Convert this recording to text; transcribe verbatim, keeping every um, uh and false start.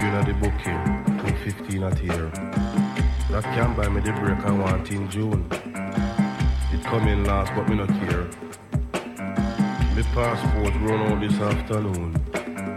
you in the booking, two fifteen at here. That can buy me the break I want in June. It come in last but me no care. Me passport run out this afternoon.